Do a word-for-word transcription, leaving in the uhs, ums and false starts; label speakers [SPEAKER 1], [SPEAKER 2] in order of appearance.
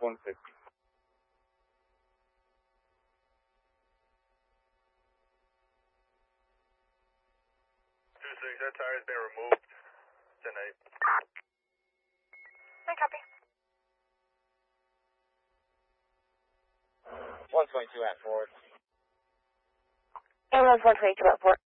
[SPEAKER 1] one fifty.
[SPEAKER 2] two six, that tire's been removed tonight.
[SPEAKER 3] I copy.
[SPEAKER 1] one twenty-two at forward.
[SPEAKER 3] Ambulance one twenty-two at Fort.